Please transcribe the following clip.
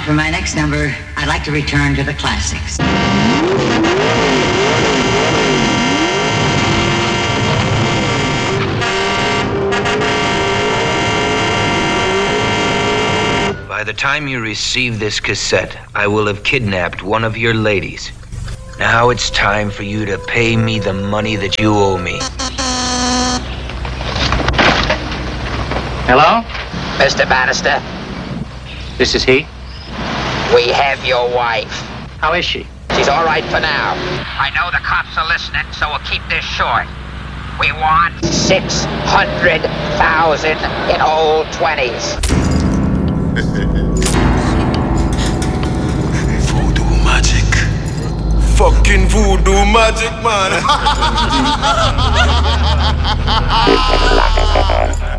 for my next number, I'd like to return to the classics. By the time you receive this cassette, I will have kidnapped one of your ladies. Now it's time for you to pay me the money that you owe me. Hello? Mr. Bannister, This is he? we have your wife. How is she? She's all right for now. I know the cops are listening, so we'll keep this short. We want 600,000 in old 20s. Voodoo magic. Fucking voodoo magic, man.